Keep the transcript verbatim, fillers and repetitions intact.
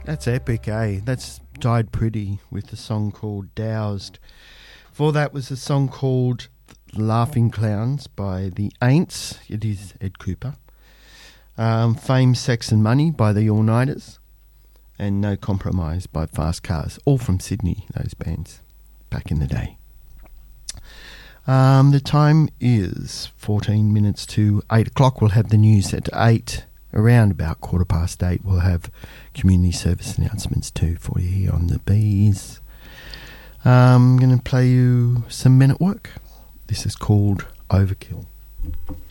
That's epic, eh? That's Died Pretty with the song called Doused. Before that was a song called Laughing Clowns by the Aints. It is Ed Cooper. Um, Fame, Sex and Money by the All Nighters. And No Compromise by Fast Cars. All from Sydney, those bands, back in the day. Um, the time is fourteen minutes to eight o'clock. We'll have the news at eight. Around about quarter past eight, we'll have community service announcements too for you here on the Bees. Um, I'm going to play you some Men at Work. This is called Overkill.